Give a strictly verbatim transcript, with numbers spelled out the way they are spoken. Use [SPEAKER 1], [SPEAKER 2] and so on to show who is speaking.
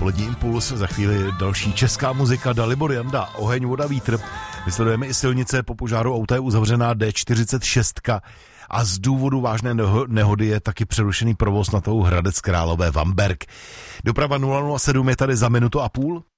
[SPEAKER 1] dopolední impuls, za chvíli další česká muzika, Dalibor Janda, Oheň, voda, vítr. Vysledujeme i silnice, po požáru auta je uzavřená D čtyřicet šest a z důvodu vážné nehody je taky přerušený provoz na tou Hradec Králové Vamberk. Doprava nula nula sedm je tady za minutu a půl.